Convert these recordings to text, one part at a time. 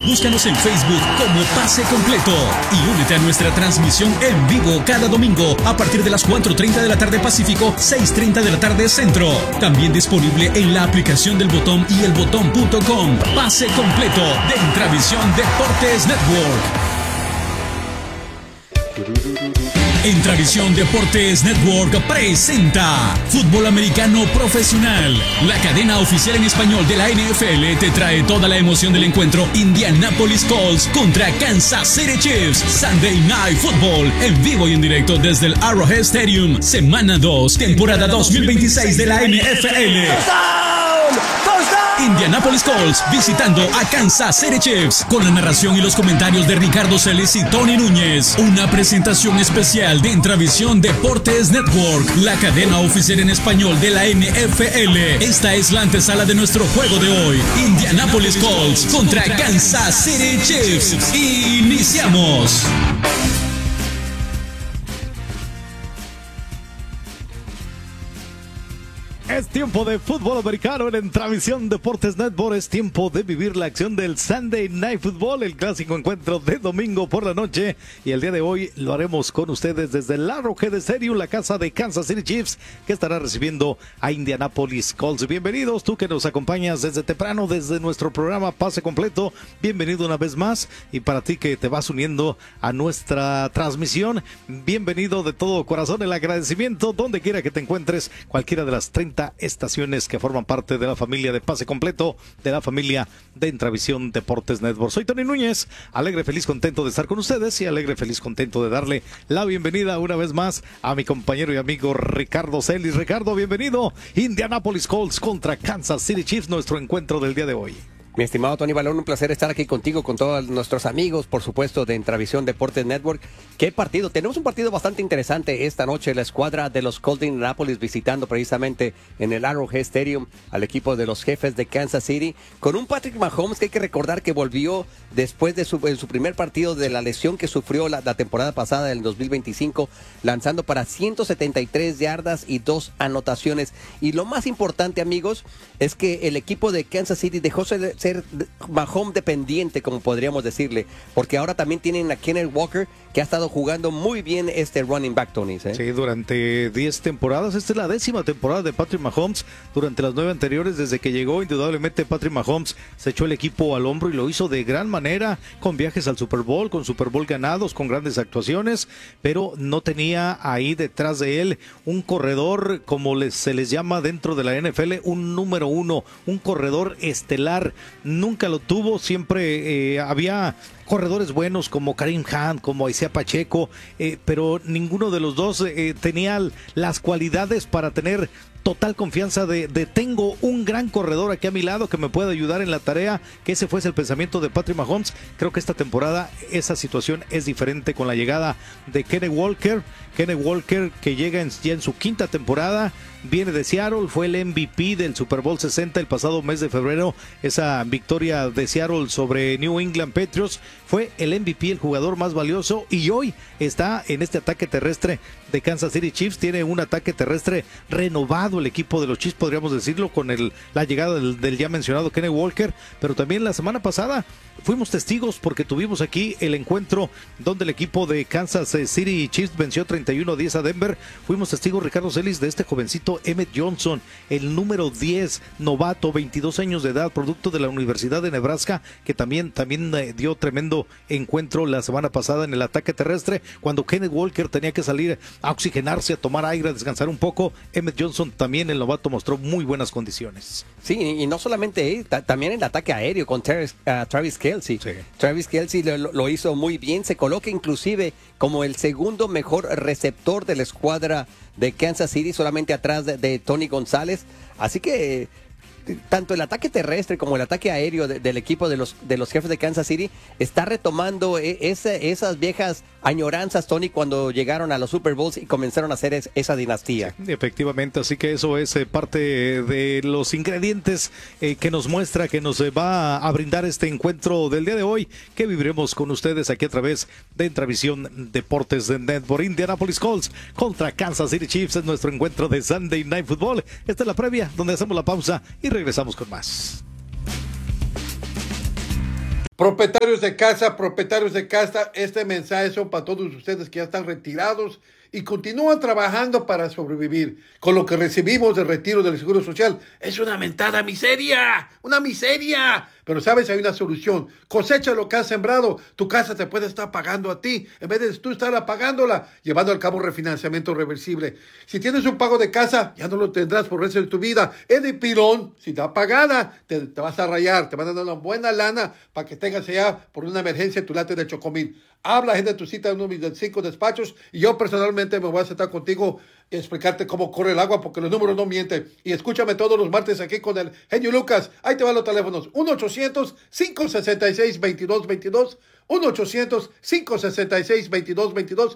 Búscanos en Facebook como Pase Completo y únete a nuestra transmisión en vivo cada domingo a partir de las 4:30 de la tarde Pacífico, 6:30 de la tarde Centro. También disponible en la aplicación del Botón y elbotón.com. Pase Completo de Intravisión Deportes Network. Intravisión Deportes Network presenta Fútbol Americano Profesional. La cadena oficial en español de la NFL te trae toda la emoción del encuentro Indianapolis Colts contra Kansas City Chiefs. Sunday Night Football en vivo y en directo desde el Arrowhead Stadium. Semana 2, temporada 2026 de la NFL. Indianapolis Colts visitando a Kansas City Chiefs con la narración y los comentarios de Ricardo Celis y Tony Núñez. Una presentación especial de Intravisión Deportes Network, la cadena oficial en español de la NFL. Esta es la antesala de nuestro juego de hoy. Indianapolis Colts contra Kansas City Chiefs. Iniciamos. Es tiempo de fútbol americano en Intravisión Deportes Network. Es tiempo de vivir la acción del Sunday Night Football, el clásico encuentro de domingo por la noche. Y el día de hoy lo haremos con ustedes desde el Arrowhead Stadium, la casa de Kansas City Chiefs, que estará recibiendo a Indianapolis Colts. Bienvenidos, tú que nos acompañas desde temprano, desde nuestro programa Pase Completo. Bienvenido una vez más. Y para ti que te vas uniendo a nuestra transmisión, bienvenido de todo corazón. El agradecimiento donde quiera que te encuentres, cualquiera de las 30 estaciones que forman parte de la familia de Pase Completo, de la familia de Intravisión Deportes Network. Soy Tony Núñez, alegre, feliz, contento de estar con ustedes y alegre, feliz, contento de darle la bienvenida una vez más a mi compañero y amigo Ricardo Celis. Ricardo, bienvenido. Indianapolis Colts contra Kansas City Chiefs, nuestro encuentro del día de hoy. Mi estimado Tony Balón, un placer estar aquí contigo, con todos nuestros amigos, por supuesto, de Intravisión Deportes Network. ¿Qué partido? Tenemos un partido bastante interesante esta noche. La escuadra de los Colts de Indianapolis visitando precisamente en el Arrowhead Stadium al equipo de los Jefes de Kansas City, con un Patrick Mahomes que hay que recordar que volvió después de su primer partido de la lesión que sufrió la temporada pasada del 2025, lanzando para 173 yardas y 2 anotaciones. Y lo más importante, amigos, es que el equipo de Kansas City dejó ser Mahomes dependiente, como podríamos decirle, porque ahora también tienen a Kenneth Walker, que ha estado jugando muy bien este running back, Tony. Sí, durante 10 temporadas. Esta es la 10ª temporada de Patrick Mahomes. Durante las 9 anteriores, desde que llegó, indudablemente Patrick Mahomes se echó el equipo al hombro y lo hizo de gran manera, con viajes al Super Bowl, con Super Bowl ganados, con grandes actuaciones, pero no tenía ahí detrás de él un corredor, como se les llama dentro de la NFL, un número 1, un corredor estelar. Nunca lo tuvo, siempre había corredores buenos como Kareem Hunt, como Isaiah Pacheco, pero ninguno de los dos tenía las cualidades para tener total confianza de tengo un gran corredor aquí a mi lado que me puede ayudar en la tarea, que ese fuese el pensamiento de Patrick Mahomes. Creo que esta temporada esa situación es diferente con la llegada de Kenneth Walker, que llega ya en su 5ª temporada, viene de Seattle, fue el MVP del Super Bowl 60 el pasado mes de febrero, esa victoria de Seattle sobre New England Patriots, fue el MVP, el jugador más valioso, y hoy está en este ataque terrestre de Kansas City Chiefs. Tiene un ataque terrestre renovado el equipo de los Chiefs, podríamos decirlo, con la llegada del ya mencionado Kenneth Walker, pero también la semana pasada fuimos testigos porque tuvimos aquí el encuentro donde el equipo de Kansas City Chiefs venció 31-10 a Denver. Fuimos testigos, Ricardo Celis, de este jovencito Emmett Johnson, el número 10, novato, 22 años de edad, producto de la Universidad de Nebraska, que también dio tremendo encuentro la semana pasada en el ataque terrestre, cuando Kenneth Walker tenía que salir a oxigenarse, a tomar aire, a descansar un poco. Emmett Johnson, también el novato, mostró muy buenas condiciones. Sí, y no solamente también el ataque aéreo con Travis Kelce. Sí. Travis Kelce lo hizo muy bien, se coloca inclusive como el segundo mejor receptor de la escuadra de Kansas City, solamente atrás de Tony González. Así que tanto el ataque terrestre como el ataque aéreo del equipo de los Jefes de Kansas City está retomando esas viejas añoranzas, Tony, cuando llegaron a los Super Bowls y comenzaron a hacer esa dinastía. Sí, efectivamente, así que eso es parte de los ingredientes que nos muestra, que nos va a brindar este encuentro del día de hoy, que viviremos con ustedes aquí a través de Intravisión Deportes de Network. Indianapolis Colts contra Kansas City Chiefs es nuestro encuentro de Sunday Night Football. Esta es la previa, donde hacemos la pausa y regresamos con más. Propietarios de casa, este mensaje son para todos ustedes que ya están retirados y continúan trabajando para sobrevivir. Con lo que recibimos de retiro del Seguro Social es una mentada miseria, una miseria. Pero sabes, hay una solución. Cosecha lo que has sembrado. Tu casa te puede estar pagando a ti, en vez de tú estar pagándola, llevando al cabo un refinanciamiento reversible. Si tienes un pago de casa, ya no lo tendrás por el resto de tu vida. Es de pilón. Si está pagada, te vas a rayar. Te van a dar una buena lana para que tengas allá por una emergencia tu late de Chocomil. Habla, agenda tu cita en uno de mis 5 despachos y yo personalmente me voy a sentar contigo y explicarte cómo corre el agua porque los números no mienten. Y escúchame todos los martes aquí con el genio Lucas. Ahí te van los teléfonos. 1-800-566-2222. 1-800-566-2222.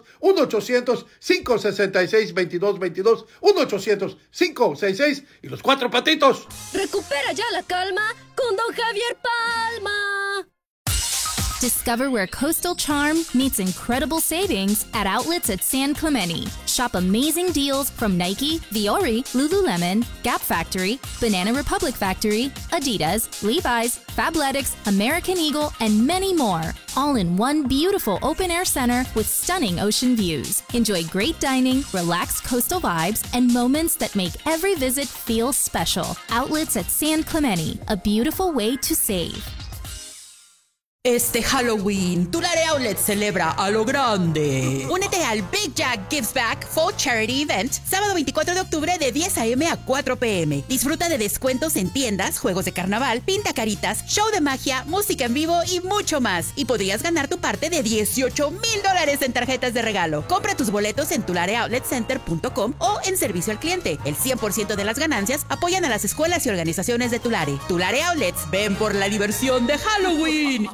1-800-566-2222. 1-800-566 y los 4 patitos. Recupera ya la calma con Don Javier Palma. Discover where coastal charm meets incredible savings at outlets at San Clemente. Shop amazing deals from Nike, Viore, Lululemon, Gap Factory, Banana Republic Factory, Adidas, Levi's, Fabletics, American Eagle, and many more. All in one beautiful open-air center with stunning ocean views. Enjoy great dining, relaxed coastal vibes, and moments that make every visit feel special. Outlets at San Clemente, a beautiful way to save. Este Halloween, Tulare Outlet celebra a lo grande. Únete al Big Jack Gives Back Fall Charity Event, sábado 24 de octubre de 10 a.m. a 4 p.m. Disfruta de descuentos en tiendas, juegos de carnaval, pintacaritas, show de magia, música en vivo y mucho más. Y podrías ganar tu parte de $18,000 en tarjetas de regalo. Compra tus boletos en tulareoutletcenter.com o en servicio al cliente. El 100% de las ganancias apoyan a las escuelas y organizaciones de Tulare. Tulare Outlets, ven por la diversión de Halloween.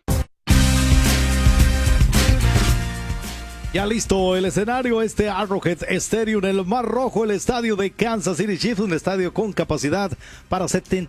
Ya listo el escenario, Arrowhead Stadium, el Mar Rojo, el estadio de Kansas City Chiefs, un estadio con capacidad para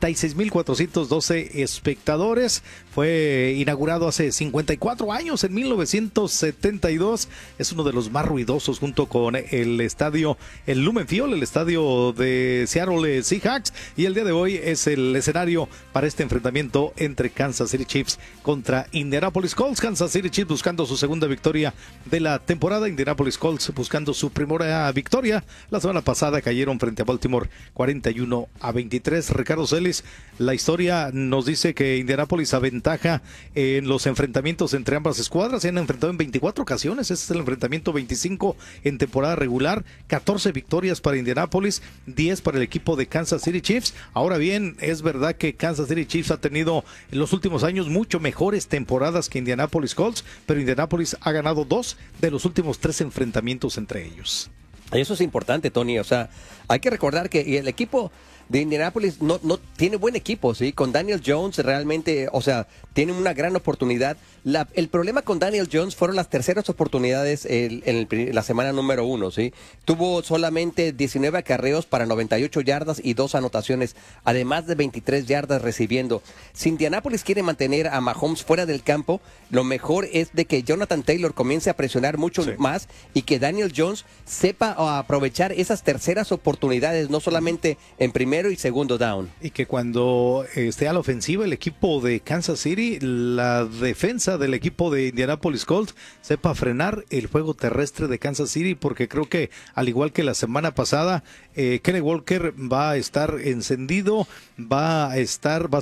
76,412 espectadores. Fue inaugurado hace 54 años, en 1972. Es uno de los más ruidosos junto con el estadio, el Lumen Field, el estadio de Seattle Seahawks. Y el día de hoy es el escenario para este enfrentamiento entre Kansas City Chiefs contra Indianapolis Colts. Kansas City Chiefs buscando su segunda victoria de la temporada, Indianapolis Colts buscando su primera victoria. La semana pasada cayeron frente a Baltimore 41-23. Ricardo Celis, la historia nos dice que Indianapolis aventaja en los enfrentamientos entre ambas escuadras. Se han enfrentado en 24 ocasiones. Este es el enfrentamiento 25 en temporada regular. 14 victorias para Indianapolis, 10 para el equipo de Kansas City Chiefs. Ahora bien, es verdad que Kansas City Chiefs ha tenido en los últimos años mucho mejores temporadas que Indianapolis Colts, pero Indianapolis ha ganado 2 de los últimos 3 enfrentamientos entre ellos. Eso es importante, Tony. O sea, hay que recordar que el equipo de Indianapolis no tiene buen equipo, ¿sí? Con Daniel Jones realmente, o sea, tiene una gran oportunidad. El problema con Daniel Jones fueron las terceras oportunidades en la semana número 1, ¿sí? Tuvo solamente 19 acarreos para 98 yardas y 2 anotaciones, además de 23 yardas recibiendo. Si Indianapolis quiere mantener a Mahomes fuera del campo, lo mejor es de que Jonathan Taylor comience a presionar mucho más y que Daniel Jones sepa aprovechar esas terceras oportunidades, no solamente en primero y segundo down. Y que cuando esté a la ofensiva el equipo de Kansas City, la defensa del equipo de Indianapolis Colts sepa frenar el juego terrestre de Kansas City, porque creo que al igual que la semana pasada, Kenny Walker va a estar encendido, va a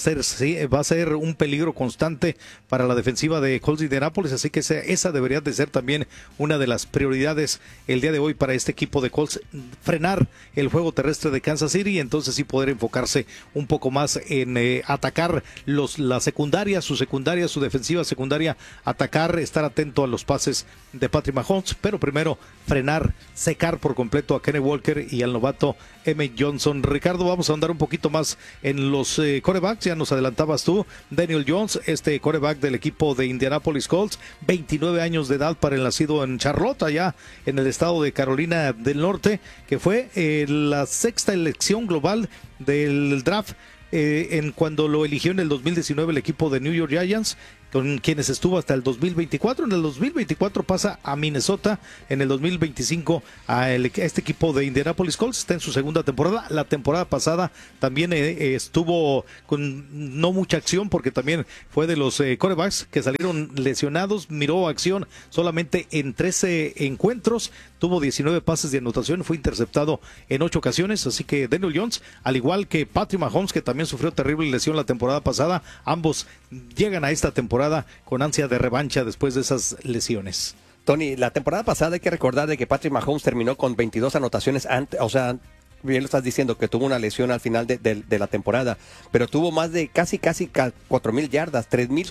ser un peligro constante para la defensiva de Colts de Indianapolis, así que esa debería de ser también una de las prioridades el día de hoy para este equipo de Colts, frenar el juego terrestre de Kansas City y entonces sí poder enfocarse un poco más en atacar la secundaria, su defensiva secundaria, atacar, estar atento a los pases de Patrick Mahomes, pero primero frenar, secar por completo a Kenny Walker y al novato Emmett Johnson. Ricardo, vamos a andar un poquito más en los quarterbacks, ya nos adelantabas tú, Daniel Jones, quarterback del equipo de Indianapolis Colts, 29 años de edad para el nacido en Charlotte, allá en el estado de Carolina del Norte, que fue la 6ª elección global del draft cuando lo eligió en el 2019 el equipo de New York Giants. con quienes estuvo hasta el 2024. En el 2024 pasa a Minnesota, en el 2025 a este equipo de Indianapolis Colts. Está en su segunda temporada. La temporada pasada también estuvo con no mucha acción, porque también fue de los quarterbacks que salieron lesionados. Miró acción solamente en 13 encuentros, tuvo 19 pases de anotación, fue interceptado en 8 ocasiones. Así que Daniel Jones, al igual que Patrick Mahomes, que también sufrió terrible lesión la temporada pasada, ambos llegan a esta temporada con ansia de revancha después de esas lesiones. Tony, la temporada pasada hay que recordar de que Patrick Mahomes terminó con 22 anotaciones antes, o sea, bien lo estás diciendo, que tuvo una lesión al final de la temporada, pero tuvo más de casi 4,000 yardas,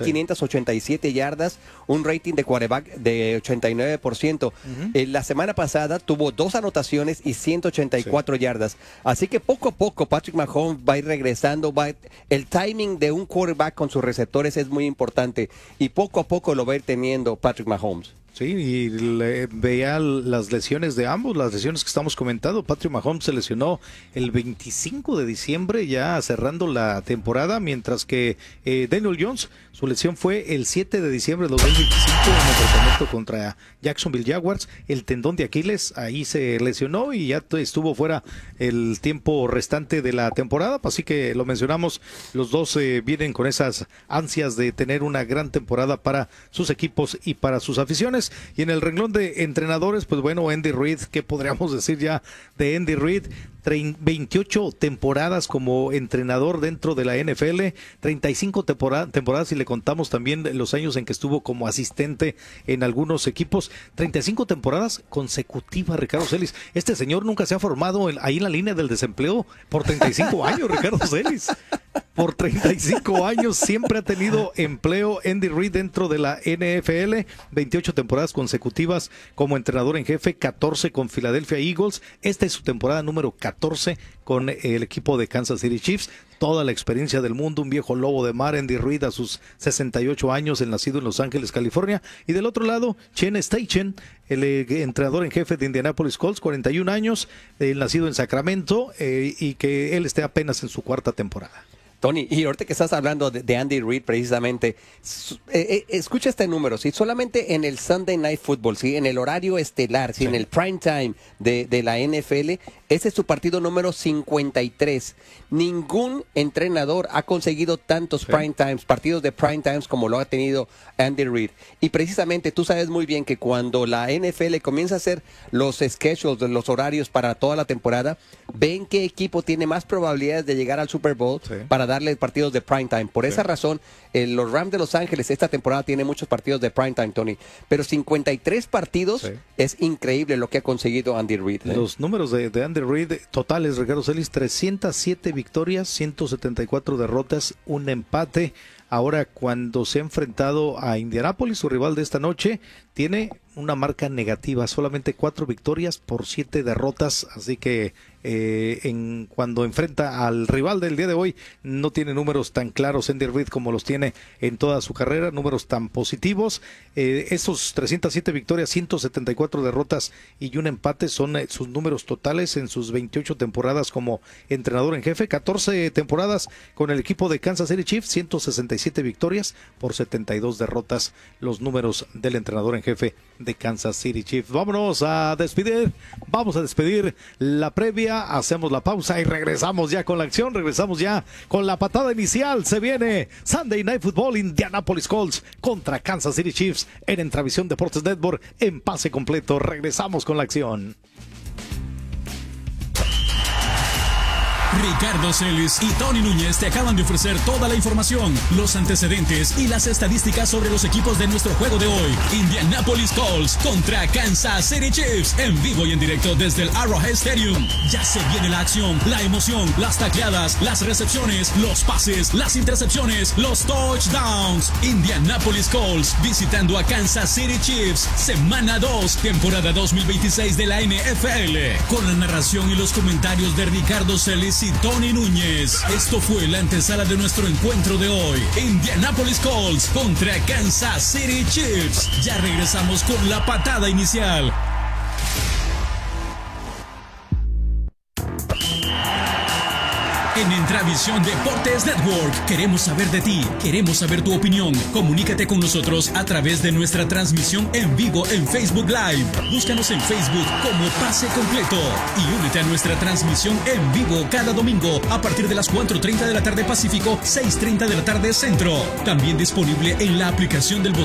3,587 yardas, un rating de quarterback de 89%. La semana pasada tuvo 2 anotaciones y 184 yardas. Así que poco a poco Patrick Mahomes va a ir regresando. El timing de un quarterback con sus receptores es muy importante y poco a poco lo va a ir teniendo Patrick Mahomes. Sí, y veía las lesiones de ambos, las lesiones que estamos comentando. Patrick Mahomes se lesionó el 25 de diciembre, ya cerrando la temporada, mientras que Daniel Jones, su lesión fue el 7 de diciembre de 2025 en el enfrentamiento contra Jacksonville Jaguars. El tendón de Aquiles, ahí se lesionó y ya estuvo fuera el tiempo restante de la temporada. Así que lo mencionamos, los dos vienen con esas ansias de tener una gran temporada para sus equipos y para sus aficiones. Y en el renglón de entrenadores, pues bueno, Andy Reid, ¿qué podríamos decir ya de Andy Reid? 28 temporadas como entrenador dentro de la NFL, 35 temporadas y le contamos también los años en que estuvo como asistente en algunos equipos. 35 temporadas consecutivas, Ricardo Celis. Este señor nunca se ha formado ahí en la línea del desempleo por 35 años, Ricardo Celis. Por 35 años siempre ha tenido empleo Andy Reid dentro de la NFL, 28 temporadas consecutivas como entrenador en jefe, 14 con Philadelphia Eagles. Esta es su temporada número 14 con el equipo de Kansas City Chiefs. Toda la experiencia del mundo, un viejo lobo de mar, Andy Reid a sus 68 años, el nacido en Los Ángeles, California. Y del otro lado, Chen Steichen, el entrenador en jefe de Indianapolis Colts, 41 años, nacido en Sacramento, y que él esté apenas en su 4ª temporada. Tony, y ahorita que estás hablando de Andy Reid precisamente, escucha este número, ¿sí? Solamente en el Sunday Night Football, ¿sí? En el horario estelar, ¿sí? En el prime time de la NFL, ese es su partido número 53. Ningún entrenador ha conseguido tantos prime times, partidos de prime times como lo ha tenido Andy Reid. Y precisamente tú sabes muy bien que cuando la NFL comienza a hacer los schedules, los horarios para toda la temporada, ven qué equipo tiene más probabilidades de llegar al Super Bowl para darle partidos de prime time. Por esa razón, los Rams de Los Ángeles esta temporada tiene muchos partidos de prime time, Tony. Pero 53 partidos es increíble lo que ha conseguido Andy Reid. Los números de Andy Reid totales, Ricardo Celis: 307 victorias, 174 derrotas, un empate. Ahora, cuando se ha enfrentado a Indianapolis, su rival de esta noche, tiene una marca negativa, solamente 4 victorias por 7 derrotas, así que cuando enfrenta al rival del día de hoy, no tiene números tan claros Andy Reid como los tiene en toda su carrera, números tan positivos. Esos 307 victorias, 174 derrotas y un empate son sus números totales en sus 28 temporadas como entrenador en jefe, 14 temporadas con el equipo de Kansas City Chiefs, 167 victorias por 72 derrotas, los números del entrenador en jefe de Kansas City Chiefs. Vamos a despedir la previa, hacemos la pausa y regresamos ya con la acción, regresamos ya con la patada inicial. Se viene Sunday Night Football, Indianapolis Colts contra Kansas City Chiefs en Entravisión Deportes Network en pase completo. Regresamos con la acción. Ricardo Celis y Tony Núñez te acaban de ofrecer toda la información, los antecedentes y las estadísticas sobre los equipos de nuestro juego de hoy. Indianapolis Colts contra Kansas City Chiefs, en vivo y en directo desde el Arrowhead Stadium. Ya se viene la acción, la emoción, las tacleadas, las recepciones, los pases, las intercepciones, los touchdowns. Indianapolis Colts visitando a Kansas City Chiefs, semana 2, temporada 2026 de la NFL, con la narración y los comentarios de Ricardo Celis y Tony Núñez. Esto fue la antesala de nuestro encuentro de hoy. Indianapolis Colts contra Kansas City Chiefs. Ya regresamos con la patada inicial. En Entravisión Deportes Network queremos saber de ti, queremos saber tu opinión. Comunícate con nosotros a través de nuestra transmisión en vivo en Facebook Live. Búscanos en Facebook como Pase Completo y únete a nuestra transmisión en vivo cada domingo a partir de las 4:30 de la tarde Pacífico, 6:30 de la tarde Centro. También disponible en la aplicación del